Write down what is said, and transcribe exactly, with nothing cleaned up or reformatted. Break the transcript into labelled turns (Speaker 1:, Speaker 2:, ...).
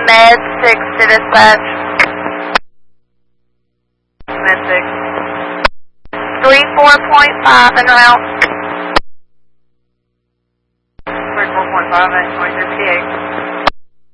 Speaker 1: Med six to dispatch. Med six. three four point five en route. three four point five, eight point three eight.